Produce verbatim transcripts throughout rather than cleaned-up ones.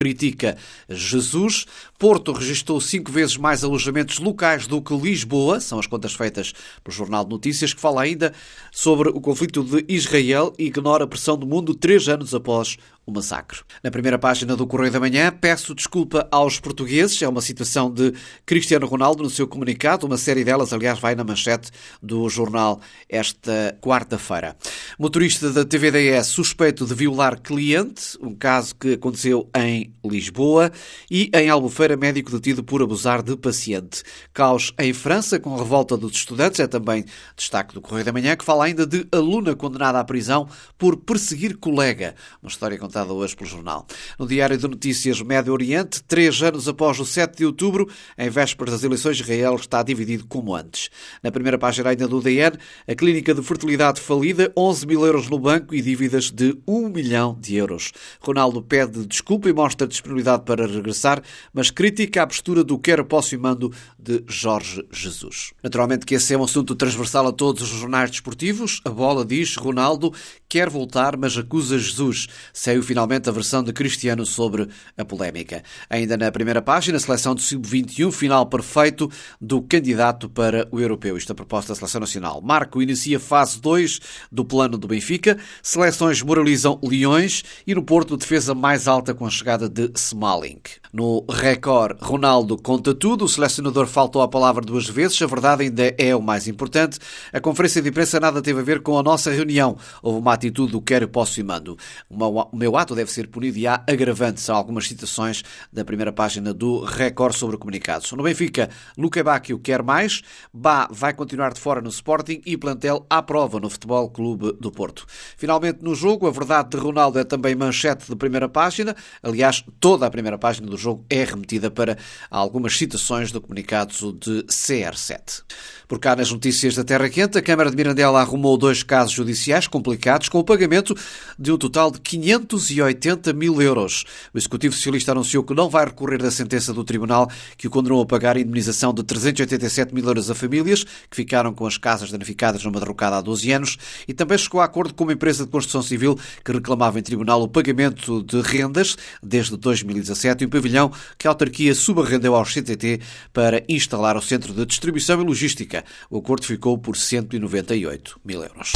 critica Jesus. Porto registrou cinco vezes mais alojamentos locais do que Lisboa, são as contas feitas pelo Jornal de Notícias, que fala ainda sobre o conflito de Israel e ignora a pressão do mundo três anos após o massacre. Na primeira página do Correio da Manhã, peço desculpa aos portugueses, é uma citação de Cristiano Ronaldo no seu comunicado, uma série delas, aliás, vai na manchete do jornal esta quarta-feira. Motorista da T V D S suspeito de violar cliente, um caso que aconteceu em Lisboa, e em Albufeira, médico detido por abusar de paciente. Caos em França, com a revolta dos estudantes, é também destaque do Correio da Manhã, que fala ainda de aluna condenada à prisão por perseguir colega. Uma história contada hoje pelo jornal. No Diário de Notícias, Médio Oriente, três anos após o sete de outubro, em vésperas das eleições, Israel está dividido como antes. Na primeira página ainda do D N, a clínica de fertilidade falida, onze mil euros no banco e dívidas de um milhão de euros. Ronaldo pede desculpa e mostra disponibilidade para regressar, mas critica a postura do quero, posso e mando de Jorge Jesus. Naturalmente que esse é um assunto transversal a todos os jornais desportivos. A Bola diz: Ronaldo quer voltar, mas acusa Jesus. Saiu finalmente a versão de Cristiano sobre a polémica. Ainda na primeira página, a seleção do sub vinte e um, final perfeito do candidato para o europeu. Isto é a proposta da Seleção Nacional. Marco inicia fase dois do plano do Benfica. Seleções moralizam Leões e no Porto, defesa mais alta com a chegada de Smalling. No Record, Ronaldo conta tudo. O selecionador faltou à palavra duas vezes. A verdade ainda é o mais importante. A conferência de imprensa nada teve a ver com a nossa reunião. Houve uma atitude do quero, posso e mando. Uma, o meu ato deve ser punido e há agravantes a algumas citações da primeira página do Record sobre comunicados. No Benfica, Luca Bacchio quer mais. Bá vai continuar de fora no Sporting e plantel à prova no Futebol Clube do Porto. Finalmente, no jogo, a verdade de Ronaldo é também manchete de primeira página. Aliás, toda a primeira página do jogo é remetida para algumas citações do comunicado de C R sete. Por cá, nas notícias da Terra Quente, a Câmara de Mirandela arrumou dois casos judiciais complicados com o pagamento de um total de quinhentos e oitenta mil euros. O Executivo Socialista anunciou que não vai recorrer da sentença do Tribunal que o condenou a pagar a indemnização de trezentos e oitenta e sete mil euros a famílias que ficaram com as casas danificadas numa derrocada há doze anos e também chegou a acordo com uma empresa de construção civil que reclamava em tribunal o pagamento de rendas desde dois mil e dezassete e um pavilhão que a autarquia subarrendeu ao C T T para instalar o Centro de Distribuição e Logística. O acordo ficou por cento e noventa e oito mil euros.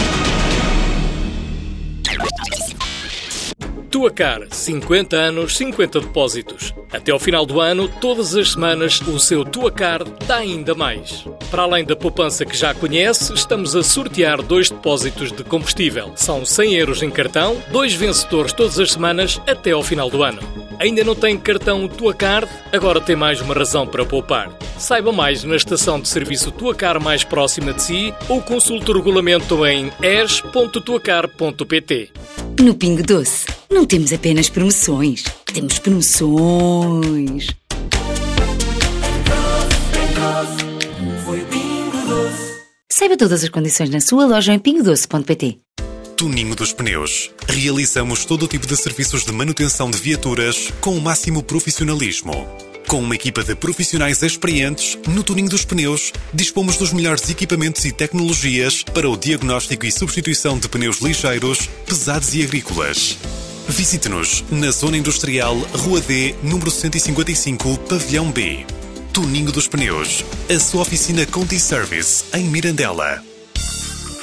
Tuacar, cinquenta anos, cinquenta depósitos. Até ao final do ano, todas as semanas, o seu Tuacar dá ainda mais. Para além da poupança que já conhece, estamos a sortear dois depósitos de combustível. São cem euros em cartão, dois vencedores todas as semanas até ao final do ano. Ainda não tem cartão Tuacar? Agora tem mais uma razão para poupar. Saiba mais na estação de serviço Tuacar mais próxima de si ou consulte o regulamento em e s ponto tuacar ponto p t. No Pingo Doce, não temos apenas promoções, temos promoções. Saiba todas as condições na sua loja em pingo doce ponto p t. Tuninho dos Pneus. Realizamos todo o tipo de serviços de manutenção de viaturas com o máximo profissionalismo. Com uma equipa de profissionais experientes, no Tuninho dos Pneus, dispomos dos melhores equipamentos e tecnologias para o diagnóstico e substituição de pneus ligeiros, pesados e agrícolas. Visite-nos na Zona Industrial, Rua D, número cento e cinquenta e cinco, Pavilhão B. Tuninho dos Pneus, a sua oficina Conti Service, em Mirandela.